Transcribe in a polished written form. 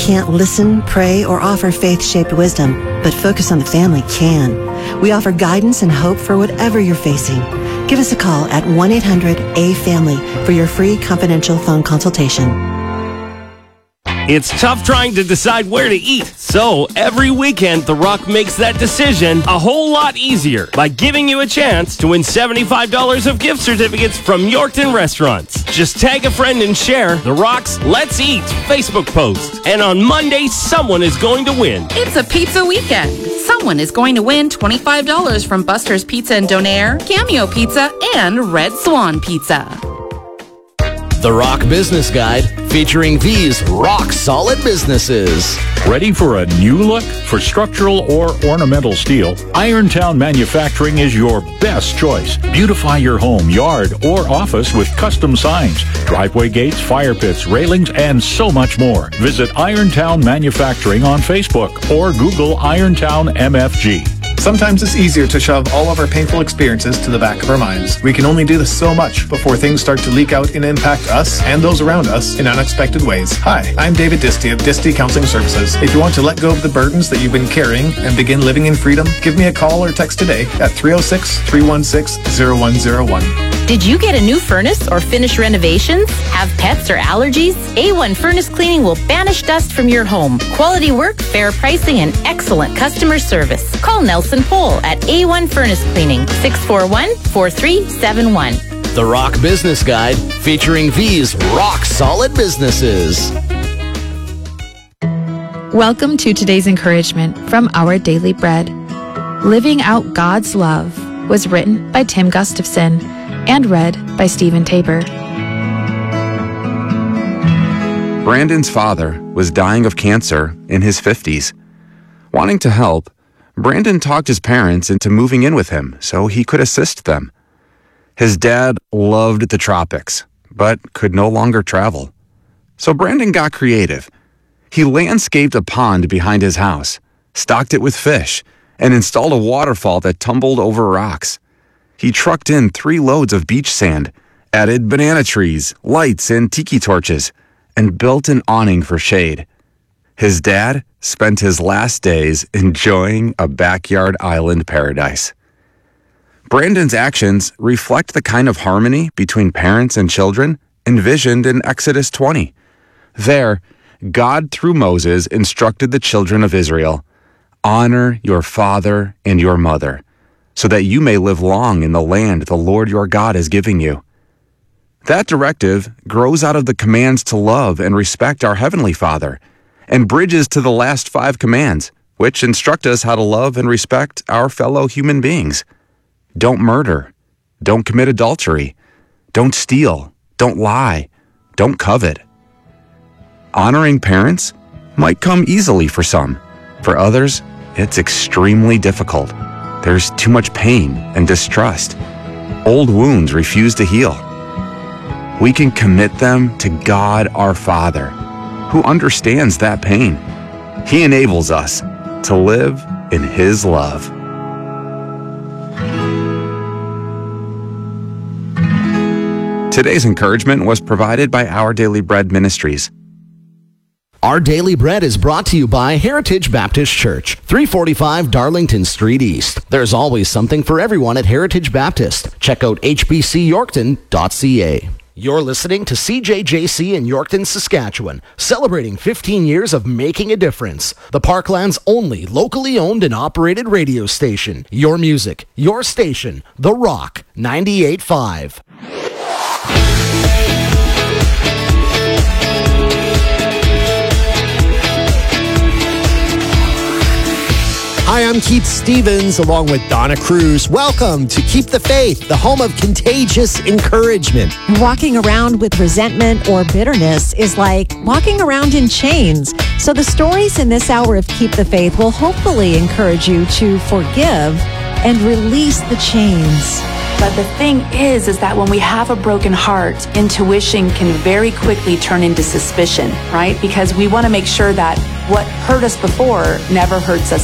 can't listen, pray, or offer faith-shaped wisdom, but Focus on the Family can. We offer guidance and hope for whatever you're facing. Give us a call at 1-800-A-FAMILY for your free confidential phone consultation. It's tough trying to decide where to eat, so every weekend The Rock makes that decision a whole lot easier by giving you a chance to win $75 of gift certificates from Yorkton Restaurants. Just tag a friend and share The Rock's Let's Eat Facebook post, and on Monday, someone is going to win. It's a pizza weekend. Someone is going to win $25 from Buster's Pizza and Donaire, Cameo Pizza, and Red Swan Pizza. The Rock Business Guide, featuring these rock-solid businesses. Ready for a new look? For structural or ornamental steel, Irontown Manufacturing is your best choice. Beautify your home, yard, or office with custom signs, driveway gates, fire pits, railings, and so much more. Visit Irontown Manufacturing on Facebook or Google Irontown MFG. Sometimes it's easier to shove all of our painful experiences to the back of our minds. We can only do this so much before things start to leak out and impact us and those around us in unexpected ways. Hi, I'm David Disty of Disty Counseling Services. If you want to let go of the burdens that you've been carrying and begin living in freedom, give me a call or text today at 306-316-0101. Did you get a new furnace or finish renovations? Have pets or allergies? A1 Furnace Cleaning will banish dust from your home. Quality work, fair pricing, and excellent customer service. Call Nelson Pohl at A1 Furnace Cleaning, 641-4371. The Rock Business Guide, featuring these rock-solid businesses. Welcome to today's encouragement from Our Daily Bread. Living Out God's Love was written by Tim Gustafson and read by Stephen Tabor. Brandon's father was dying of cancer in his 50s. Wanting to help, Brandon talked his parents into moving in with him so he could assist them. His dad loved the tropics, but could no longer travel. So Brandon got creative. He landscaped a pond behind his house, stocked it with fish, and installed a waterfall that tumbled over rocks. He trucked in 3 loads of beach sand, added banana trees, lights, and tiki torches, and built an awning for shade. His dad spent his last days enjoying a backyard island paradise. Brandon's actions reflect the kind of harmony between parents and children envisioned in Exodus 20. There, God, through Moses, instructed the children of Israel, "Honor your father and your mother, so that you may live long in the land the Lord your God is giving you." That directive grows out of the commands to love and respect our Heavenly Father and bridges to the last 5 commands, which instruct us how to love and respect our fellow human beings. Don't murder. Don't commit adultery. Don't steal. Don't lie. Don't covet. Honoring parents might come easily for some. For others, it's extremely difficult. There's too much pain and distrust. Old wounds refuse to heal. We can commit them to God our Father, who understands that pain. He enables us to live in His love. Today's encouragement was provided by Our Daily Bread Ministries. Our Daily Bread is brought to you by Heritage Baptist Church, 345 Darlington Street East. There's always something for everyone at Heritage Baptist. Check out hbcyorkton.ca. You're listening to CJJC in Yorkton, Saskatchewan, celebrating 15 years of making a difference. The Parkland's only locally owned and operated radio station. Your music, your station, The Rock, 98.5. Hi, I'm Keith Stevens along with Donna Cruz. Welcome to Keep the Faith, the home of contagious encouragement. Walking around with resentment or bitterness is like walking around in chains. So the stories in this hour of Keep the Faith will hopefully encourage you to forgive and release the chains. But the thing is that when we have a broken heart, intuition can very quickly turn into suspicion, right? Because we want to make sure that what hurt us before never hurts us